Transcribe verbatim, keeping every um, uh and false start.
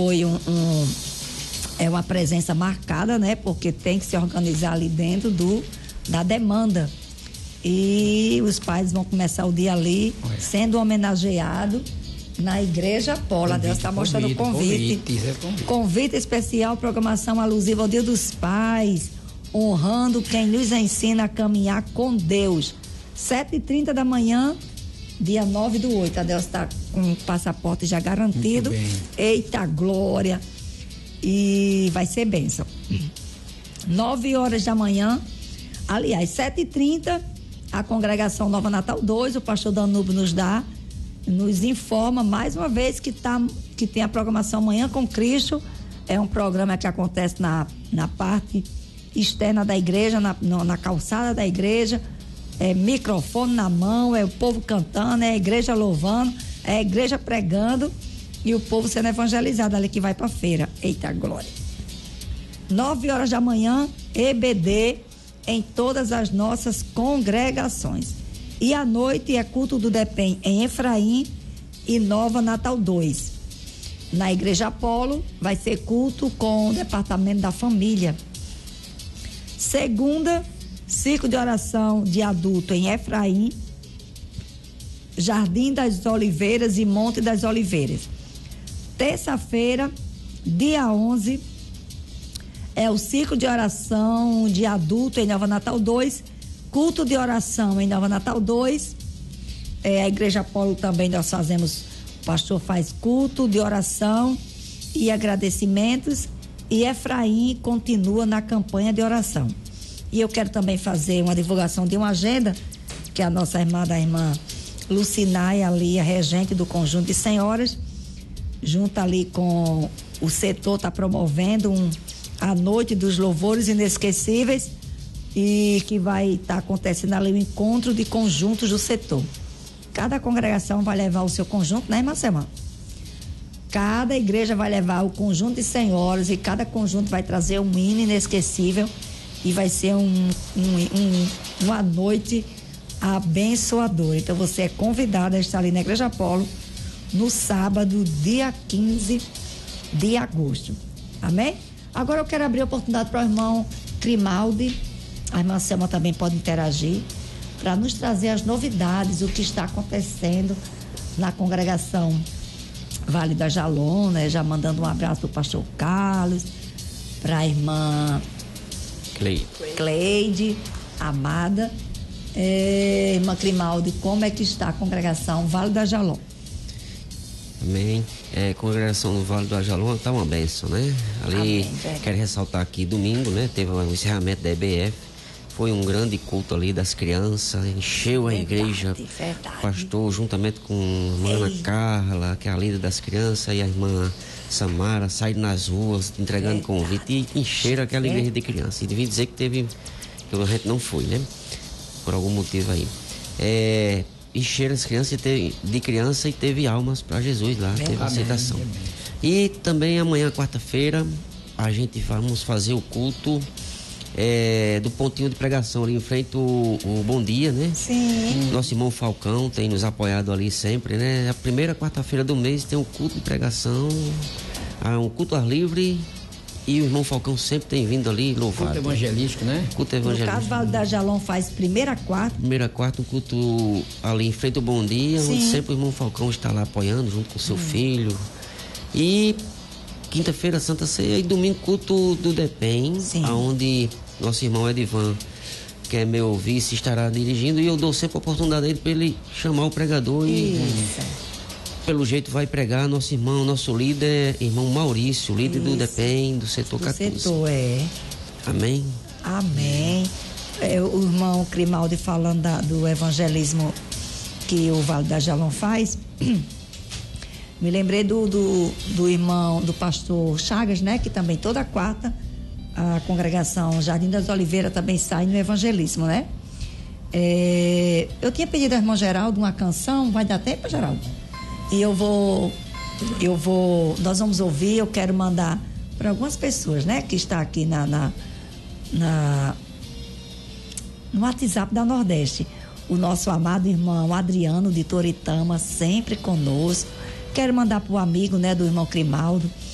foi um, um é uma presença marcada, né? Porque tem que se organizar ali dentro do da demanda. E os pais vão começar o dia ali Olha. sendo homenageado na Igreja Apolo. Deus está mostrando o convite. Convite, é convite. Convite especial, programação alusiva ao Dia dos Pais, honrando quem nos ensina a caminhar com Deus. sete e trinta da manhã, dia nove do oito. A Deus está com o passaporte já garantido. Eita glória! E vai ser bênção. nove horas da manhã, aliás, sete e trinta, a congregação Nova Natal dois, o pastor Danúbio nos dá, nos informa mais uma vez que, tá, que tem a programação Manhã com Cristo. É um programa que acontece na, na parte externa da igreja, na, na calçada da igreja. É microfone na mão, é o povo cantando, é a igreja louvando, é a igreja pregando e o povo sendo evangelizado ali que vai pra feira. Eita glória! Nove horas da manhã, E B D em todas as nossas congregações. E à noite é culto do DEPEN em Efraim e Nova Natal dois. Na Igreja Apolo vai ser culto com o Departamento da Família. Segunda, ciclo de oração de adulto em Efraim, Jardim das Oliveiras e Monte das Oliveiras. Terça-feira, dia onze, é o ciclo de oração de adulto em Nova Natal dois, culto de oração em Nova Natal dois. É, a Igreja Apolo também nós fazemos, o pastor faz culto de oração e agradecimentos, e Efraim continua na campanha de oração. E eu quero também fazer uma divulgação de uma agenda que a nossa irmã, da irmã Lucinai, ali, a regente do conjunto de senhoras, junto ali com o setor, está promovendo um, a noite dos louvores inesquecíveis, e que vai estar tá acontecendo ali o encontro de conjuntos do setor. Cada congregação vai levar o seu conjunto, né, irmã Selma? Cada igreja vai levar o conjunto de senhoras e cada conjunto vai trazer um hino inesquecível e vai ser um, um, um, uma noite abençoadora. Então você é convidada a estar ali na Igreja Apolo no sábado, dia quinze de agosto. Amém? Agora eu quero abrir a oportunidade para o irmão Grimaldi. A irmã Selma também pode interagir para nos trazer as novidades, o que está acontecendo na congregação Vale da Jalon, né? Já mandando um abraço para o pastor Carlos, para a irmã Cleide, Cleide amada. É, irmã Grimaldi, como é que está a congregação Vale da Jalon? Amém. É, congregação do Vale do Ajalon está uma bênção, né? Ali, Amém, quero ressaltar aqui, domingo, né? Teve um encerramento da E B F. Foi um grande culto ali das crianças, encheu a verdade, igreja. Verdade. O pastor, juntamente com a irmã Ana Carla, que é a líder das crianças, e a irmã Samara, saíram nas ruas entregando verdade. convite e encheram aquela igreja é. de crianças. E devia dizer que teve, que a gente não foi, né? Por algum motivo aí. É. Encheram as crianças teve, de criança e teve almas para Jesus lá, Amém. teve aceitação. Amém. E também amanhã, quarta-feira, a gente vamos fazer o culto é, do pontinho de pregação ali em frente ao, ao Bom Dia, né? Sim. Nosso irmão Falcão tem nos apoiado ali sempre, né? A primeira quarta-feira do mês tem um culto de pregação, um culto ar livre. E o irmão Falcão sempre tem vindo ali louvado. Culto evangelístico, né? Culto evangelístico. No caso, Vale da Jalon faz primeira quarta. Primeira quarta, um culto ali em frente ao Bom Dia, Sim. onde sempre o irmão Falcão está lá apoiando, junto com seu hum. filho. E quinta-feira, Santa Ceia, e domingo, culto do DEPEN, onde nosso irmão Edivan, que é meu vice, estará dirigindo, e eu dou sempre a oportunidade dele para ele chamar o pregador e... Isso. Pelo jeito vai pregar nosso irmão, nosso líder, irmão Maurício, líder Isso. do DEPEN, do setor do quatorze. Setor, é. Amém? Amém. É, o irmão Grimaldi falando da, do evangelismo que o Vale da Jalon faz, me lembrei do, do, do irmão, do pastor Chagas, né? Que também toda quarta a congregação Jardim das Oliveiras também sai no evangelismo, né? É, eu tinha pedido ao irmão Geraldo uma canção, vai dar tempo, Geraldo? E eu vou, eu vou, nós vamos ouvir, eu quero mandar para algumas pessoas, né? Que está aqui na, na, na, no WhatsApp da Nordeste. O nosso amado irmão Adriano de Toritama, sempre conosco. Quero mandar para o amigo, né? Do irmão Grimaldo.